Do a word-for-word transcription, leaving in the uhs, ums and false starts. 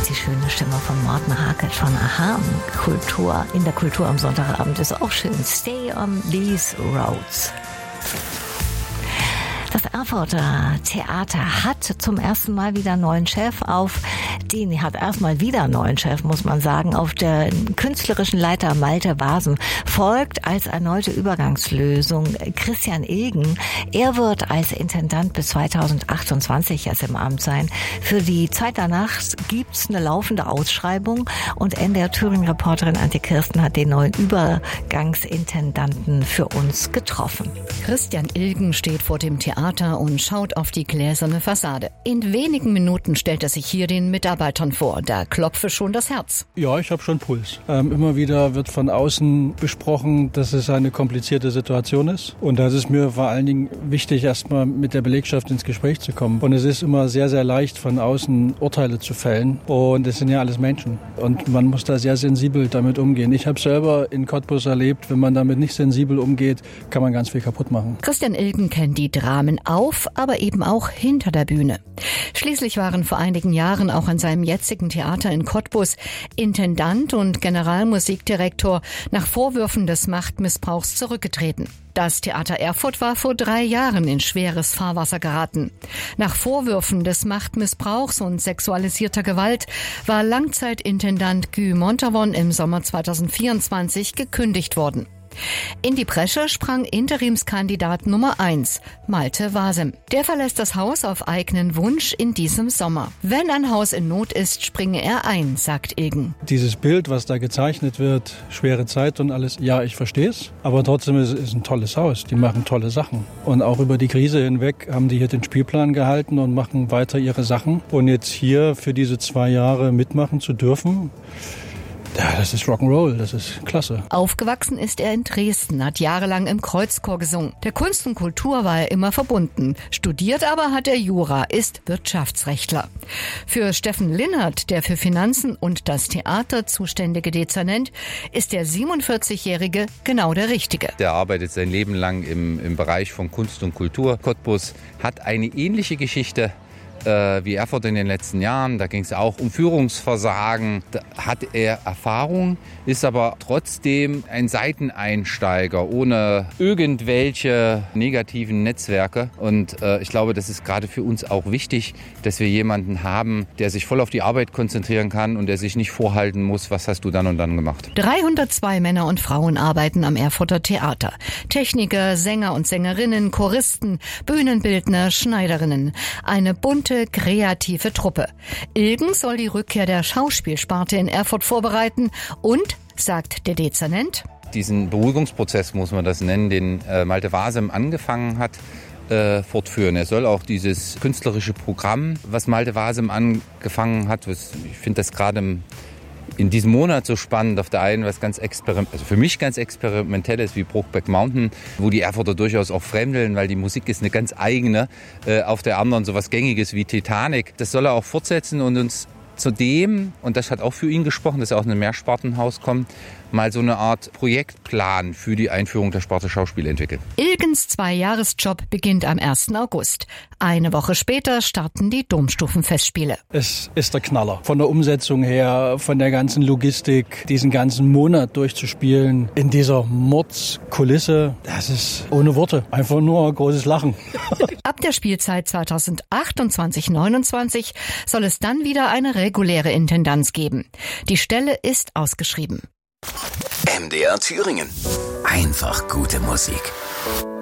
die schöne Stimme von Morten Harket von Aha. Kultur, in der Kultur am Sonntagabend ist auch schön. Stay on these roads. Das Erfurter Theater hat zum ersten Mal wieder einen neuen Chef. Auf den hat erstmal wieder einen neuen Chef, muss man sagen. Auf der künstlerischen Leiter Malte Wasem folgt als erneute Übergangslösung Christian Ilgen. Er wird als Intendant bis zweitausendachtundzwanzig erst im Amt sein. Für die Zeit danach gibt's eine laufende Ausschreibung und N D R-Thüringen-Reporterin Antje Kirsten hat den neuen Übergangsintendanten für uns getroffen. Christian Ilgen steht vor dem Theater und schaut auf die gläserne Fassade. In wenigen Minuten stellt er sich hier den Mitarbeitern vor. Da klopfe schon das Herz. Ja, ich habe schon Puls. Ähm, immer wieder wird von außen besprochen, dass es eine komplizierte Situation ist. Und da ist es mir vor allen Dingen wichtig, erstmal mit der Belegschaft ins Gespräch zu kommen. Und es ist immer sehr, sehr leicht, von außen Urteile zu fällen. Und es sind ja alles Menschen. Und man muss da sehr sensibel damit umgehen. Ich habe selber in Cottbus erlebt, wenn man damit nicht sensibel umgeht, kann man ganz viel kaputt machen. Christian Ilgen kennt die Dramen auf, aber eben auch hinter der Bühne. Schließlich waren vor einigen Jahren auch an seinem jetzigen Theater in Cottbus Intendant und Generalmusikdirektor nach Vorwürfen des Machtmissbrauchs zurückgetreten. Das Theater Erfurt war vor drei Jahren in schweres Fahrwasser geraten. Nach Vorwürfen des Machtmissbrauchs und sexualisierter Gewalt war Langzeitintendant Guy Montavon im Sommer zweitausendvierundzwanzig gekündigt worden. In die Bresche sprang Interimskandidat Nummer eins, Malte Wasem. Der verlässt das Haus auf eigenen Wunsch in diesem Sommer. Wenn ein Haus in Not ist, springe er ein, sagt Ilgen. Dieses Bild, was da gezeichnet wird, schwere Zeit und alles, ja, ich verstehe es. Aber trotzdem ist es ein tolles Haus. Die machen tolle Sachen. Und auch über die Krise hinweg haben die hier den Spielplan gehalten und machen weiter ihre Sachen. Und jetzt hier für diese zwei Jahre mitmachen zu dürfen, ja, das ist Rock'n'Roll, das ist klasse. Aufgewachsen ist er in Dresden, hat jahrelang im Kreuzchor gesungen. Der Kunst und Kultur war er immer verbunden. Studiert aber hat er Jura, ist Wirtschaftsrechtler. Für Steffen Linnert, der für Finanzen und das Theater zuständige Dezernent, ist der siebenundvierzigjährige genau der Richtige. Der arbeitet sein Leben lang im, im Bereich von Kunst und Kultur. Cottbus hat eine ähnliche Geschichte wie Erfurt in den letzten Jahren. Da ging es auch um Führungsversagen. Da hat er Erfahrung, ist aber trotzdem ein Seiteneinsteiger ohne irgendwelche negativen Netzwerke. Und äh, ich glaube, das ist gerade für uns auch wichtig, dass wir jemanden haben, der sich voll auf die Arbeit konzentrieren kann und der sich nicht vorhalten muss, was hast du dann und dann gemacht. dreihundertzwei Männer und Frauen arbeiten am Erfurter Theater. Techniker, Sänger und Sängerinnen, Choristen, Bühnenbildner, Schneiderinnen. Eine bunte kreative Truppe. Ilgen soll die Rückkehr der Schauspielsparte in Erfurt vorbereiten und, sagt der Dezernent, diesen Beruhigungsprozess, muss man das nennen, den äh, Malte Wasem angefangen hat, äh, fortführen. Er soll auch dieses künstlerische Programm, was Malte Wasem angefangen hat, was, ich finde das gerade im in diesem Monat so spannend, auf der einen was ganz experiment, also für mich ganz experimentelles wie Brokeback Mountain, wo die Erfurter durchaus auch fremdeln, weil die Musik ist eine ganz eigene, äh, auf der anderen sowas Gängiges wie Titanic. Das soll er auch fortsetzen und uns zudem, und das hat auch für ihn gesprochen, dass er aus einem Mehrspartenhaus kommt, mal so eine Art Projektplan für die Einführung der Sparte Schauspiel entwickeln. Ilgens Zweijahresjob beginnt am ersten August. Eine Woche später starten die Domstufenfestspiele. Es ist der Knaller. Von der Umsetzung her, von der ganzen Logistik, diesen ganzen Monat durchzuspielen, in dieser Mordskulisse, das ist ohne Worte. Einfach nur großes Lachen. Ab der Spielzeit zweitausendachtundzwanzig neunundzwanzig soll es dann wieder eine reguläre Intendanz geben. Die Stelle ist ausgeschrieben. M D R Thüringen. Einfach gute Musik.